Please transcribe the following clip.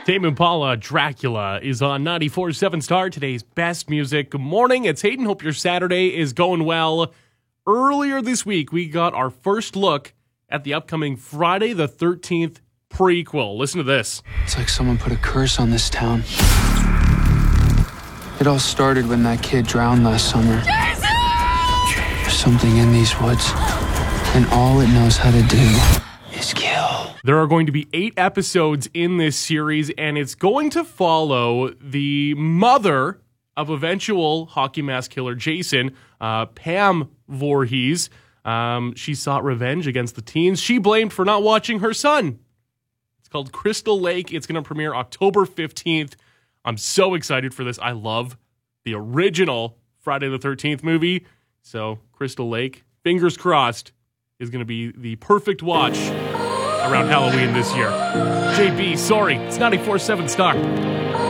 Tame Impala, Dracula is on 94.7 Star, today's best music. Good morning, it's Hayden. Hope your Saturday is going well. Earlier this week, we got our first look at the upcoming Friday the 13th prequel. Listen to this. It's like someone put a curse on this town. It all started when that kid drowned last summer. Jason! There's something in these woods, and all it knows how to do is kill. There are going to be 8 episodes in this series, and it's going to follow the mother of eventual hockey mask killer Jason, Pam Voorhees. She sought revenge against the teens she blamed for not watching her son. It's called Crystal Lake. It's going to premiere October 15th. I'm so excited for this. I love the original Friday the 13th movie. So Crystal Lake, fingers crossed, is going to be the perfect watch around Halloween this year. JB, sorry, it's 94.7 Star.